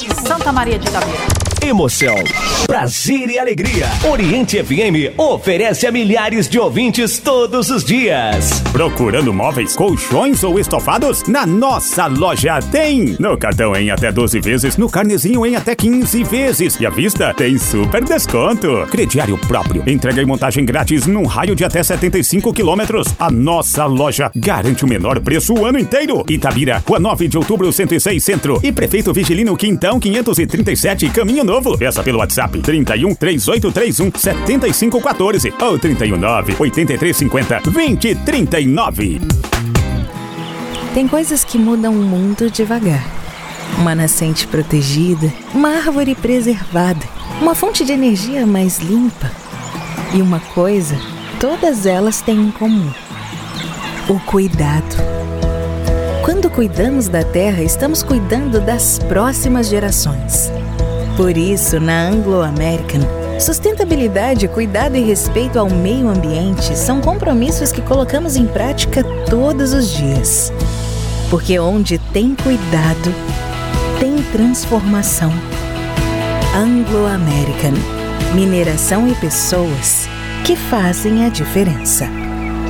Santa Maria de Itabira. Emoção, prazer e alegria. Oriente FM oferece a milhares de ouvintes todos os dias. Procurando móveis, colchões ou estofados? Na nossa loja tem. No cartão em até 12 vezes, no carnezinho em até 15 vezes. E à vista tem super desconto. Crediário próprio. Entrega e montagem grátis num raio de até 75 quilômetros. A nossa loja garante o menor preço o ano inteiro. Itabira, Rua 9 de Outubro, 106 Centro. E Prefeito Vigilino Quintão, 537, Caminho Novo. Peça pelo WhatsApp 31 3831 7514 ou 319 8350 2039. Tem coisas que mudam o mundo devagar. Uma nascente protegida, uma árvore preservada, uma fonte de energia mais limpa. E uma coisa, todas elas têm em comum: o cuidado. Quando cuidamos da terra, estamos cuidando das próximas gerações. Por isso, na Anglo American, sustentabilidade, cuidado e respeito ao meio ambiente são compromissos que colocamos em prática todos os dias. Porque onde tem cuidado, tem transformação. Anglo American, mineração e pessoas que fazem a diferença.